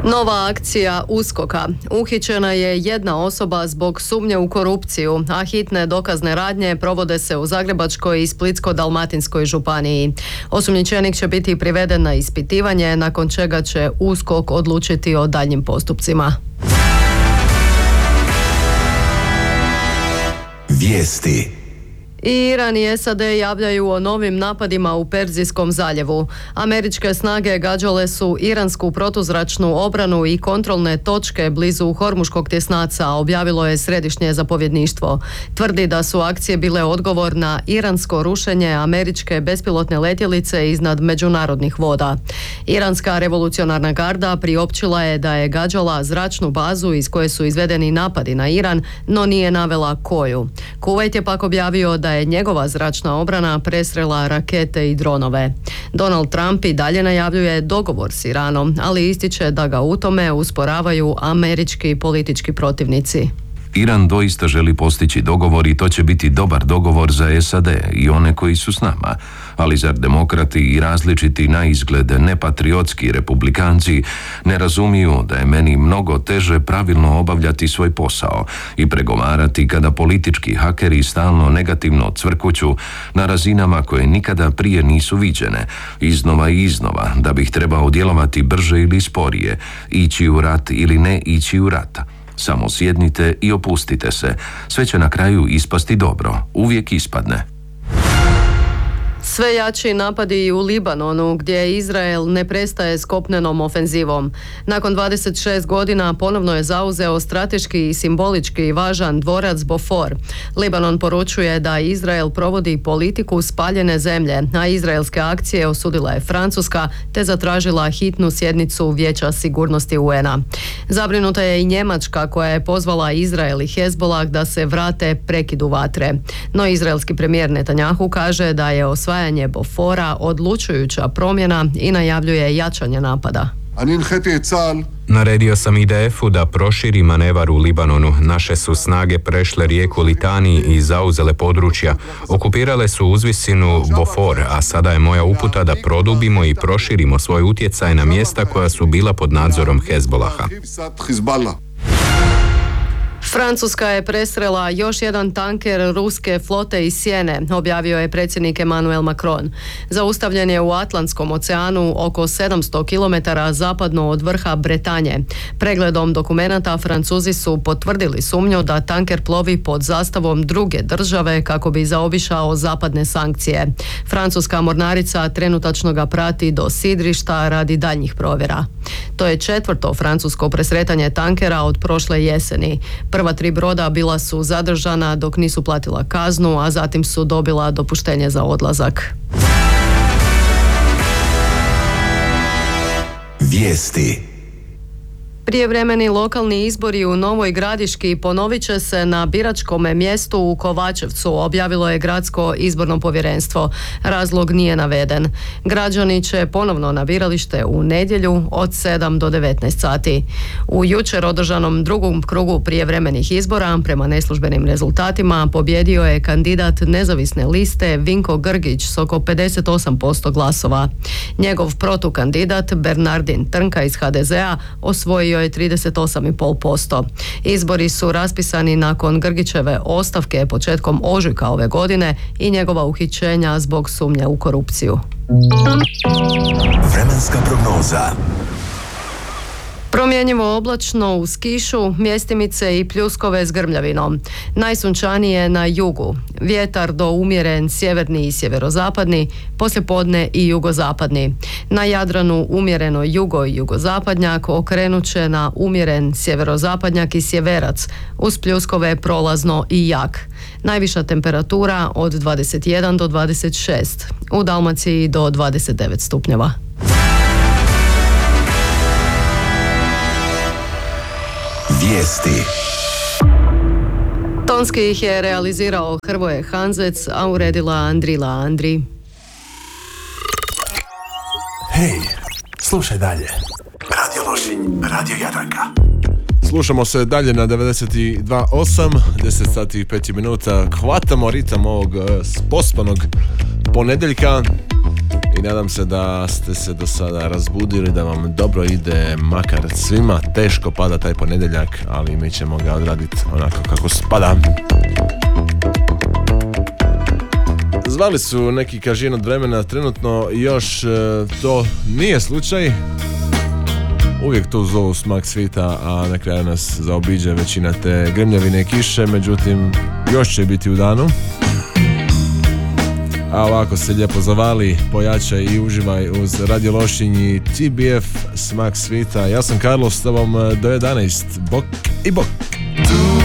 Nova akcija USKOK-a. Uhićena je jedna osoba zbog sumnje u korupciju, a hitne dokazne radnje provode se u Zagrebačkoj i Splitsko-dalmatinskoj županiji. Osumnjičenik će biti priveden na ispitivanje, nakon čega će USKOK odlučiti o daljnjim postupcima. Vijesti. Iran i SAD javljaju o novim napadima u Perzijskom zaljevu. Američke snage gađale su iransku protuzračnu obranu i kontrolne točke blizu Hormuškog tjesnaca, objavilo je središnje zapovjedništvo. Tvrdi da su akcije bile odgovor na iransko rušenje američke bespilotne letjelice iznad međunarodnih voda. Iranska revolucionarna garda priopćila je da je gađala zračnu bazu iz koje su izvedeni napadi na Iran, no nije navela koju. Kuvajt je pak objavio da je njegova zračna obrana presrela rakete i dronove. Donald Trump i dalje najavljuje dogovor s Iranom, ali ističe da ga u tome usporavaju američki politički protivnici. Iran doista želi postići dogovor i to će biti dobar dogovor za SAD i one koji su s nama, ali zar demokrati i različiti na izgled nepatriotski republikanci ne razumiju da je meni mnogo teže pravilno obavljati svoj posao i pregovarati kada politički hakeri stalno negativno cvrkuću na razinama koje nikada prije nisu viđene, iznova i iznova, da bih trebao djelovati brže ili sporije, ići u rat ili ne ići u rat. Samo sjednite i opustite se. Sve će na kraju ispasti dobro. Uvijek ispadne. Sve jači napadi u Libanonu, gdje Izrael ne prestaje s kopnenom ofenzivom. Nakon 26 godina ponovno je zauzeo strateški i simbolički važan dvorac Bofor. Libanon poručuje da Izrael provodi politiku spaljene zemlje, a izraelske akcije osudila je Francuska te zatražila hitnu sjednicu Vijeća sigurnosti UN-a. Zabrinuta je i Njemačka, koja je pozvala Izrael i Hezbollah da se vrate prekidu vatre. No izraelski premijer Netanjahu kaže da je osvajanje Bofora odlučujuća promjena i najavljuje jačanje napada. Naredio sam IDF-u da proširi manevar u Libanonu. Naše su snage prešle rijeku Litani i zauzele područja. Okupirale su uzvisinu Bofor, a sada je moja uputa da produbimo i proširimo svoj utjecaj na mjesta koja su bila pod nadzorom Hezbolaha. Francuska je presrela još jedan tanker ruske flote iz Sjene, objavio je predsjednik Emmanuel Macron. Zaustavljen je u Atlantskom oceanu oko 700 km zapadno od vrha Bretanje. Pregledom dokumenata Francuzi su potvrdili sumnju da tanker plovi pod zastavom druge države kako bi zaobišao zapadne sankcije. Francuska mornarica trenutačno ga prati do sidrišta radi daljnjih provjera. To je četvrto francusko presretanje tankera od prošle jeseni. Prva 3 broda bila su zadržana dok nisu platila kaznu, a zatim su dobila dopuštenje za odlazak. Vijesti. Prijevremeni lokalni izbori u Novoj Gradiški ponovit će se na biračkom mjestu u Kovačevcu, objavilo je gradsko izborno povjerenstvo. Razlog nije naveden. Građani će ponovno na biralište u nedjelju od 7 do 19 sati. U jučer održanom drugom krugu prijevremenih izbora, prema neslužbenim rezultatima, pobjedio je kandidat nezavisne liste Vinko Grgić s oko 58% glasova. Njegov protukandidat Bernardin Trnka iz HDZ-a osvojio je 38,5%. Izbori su raspisani nakon Grgićeve ostavke početkom ožujka ove godine i njegova uhićenja zbog sumnje u korupciju. Vremenska prognoza. Promjenjivo oblačno uz kišu, mjestimice i pljuskove s grmljavinom. Najsunčanije na jugu. Vjetar do umjeren sjeverni i sjeverozapadni, poslijepodne i jugozapadni. Na Jadranu umjereno jugo i jugozapadnjak, okrenut će na umjeren sjeverozapadnjak i sjeverac, uz pljuskove prolazno i jak. Najviša temperatura od 21 do 26, u Dalmaciji do 29 stupnjeva. Vijesti. Tonski ih je realizirao Hrvoje Hanzec, a uredila Andrila Andri. Hej, slušaj dalje. Radio Lošinj, Radio Jadranka. Slušamo se dalje na 92.8, 10 sati i 5 minuta. Hvatamo ritam ovog pospanog ponedjeljka i nadam se da ste se do sada razbudili, da vam dobro ide, makar svima teško pada taj ponedjeljak, ali mi ćemo ga odraditi onako kako spada. Zvali su neki kažin od vremena, trenutno još to nije slučaj. Uvijek to zovu smak svita, a na kraju nas zaobiđe većina te grmljavine i kiše, međutim još će biti u danu. A ovako se lijepo zavali, pojačaj i uživaj uz Radio Lošinj i TBF smak svita. Ja sam Carlos, s tobom do 11. Bok i bok.